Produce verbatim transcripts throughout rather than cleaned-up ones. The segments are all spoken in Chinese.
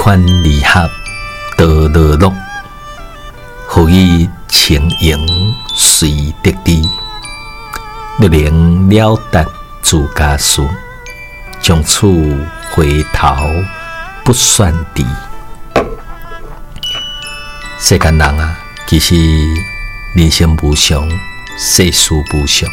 欢离合得乐乐，何以情盈随得地？若能了达自家事，从此回头不算迟。世间人啊，其实人生无常，世事无常。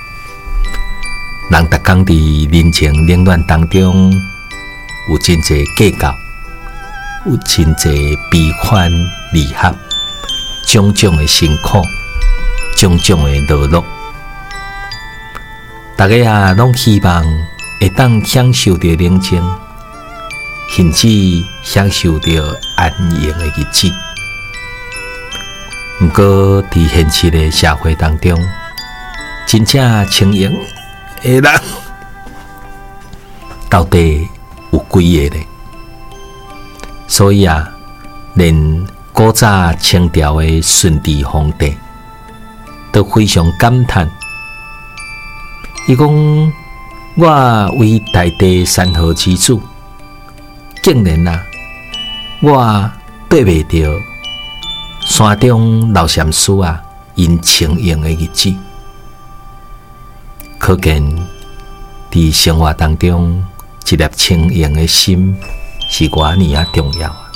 人逐工伫人情冷暖当中，有真侪计较，有真侪悲欢离合，种种的辛苦，种种的乐乐。大家啊，拢希望会当享受到宁静，甚至享受到安宁的日子。不过，伫现实的社会当中，真正清闲的人到底有几个呢？所以啊，连古早清朝的顺治皇帝都非常感叹，伊讲：我为大地山河之主，竟然啊，我对袂着山中老禅师啊，因清闲的日子。可见，伫生活当中，一粒清闲的心是偌尼啊重要啊！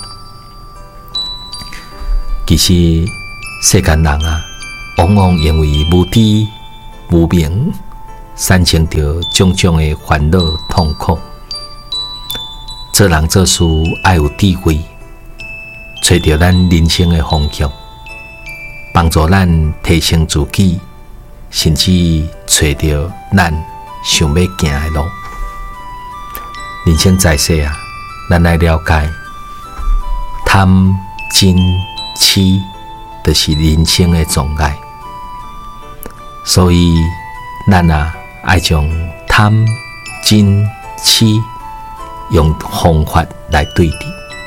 其实，世间人啊，往往因为无知无明，产生着种种的烦恼痛苦。做人做事要有智慧，找到咱人生的方向，帮助咱提升自己，甚至找到咱想要行的路。人生在世啊，咱来了解贪、嗔、痴，就是人生的障碍。所以，咱啊，爱将贪、嗔、痴用方法来对治。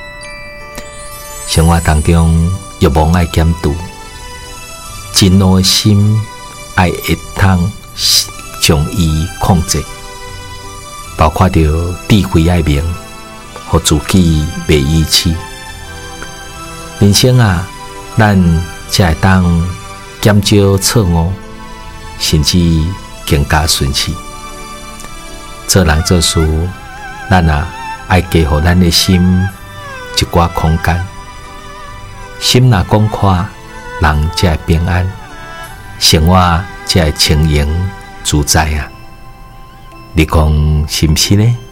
生活当中，欲望爱减除，真怒的心爱会通将伊控制，包括着智慧爱明，互自己袂遗弃。人生啊，咱才会当减少错误，甚至更加顺气。做人做事，咱啊爱给予咱的心一寡空间。心若广阔，人才会平安，生活才会清盈自在啊！你讲是毋是呢？